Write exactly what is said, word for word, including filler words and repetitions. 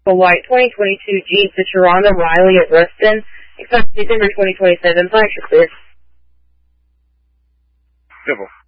A white twenty twenty-two Jeep Cherokee Riley at Ruston. Expected December twenty twenty-seven. Flags are clear. Civil.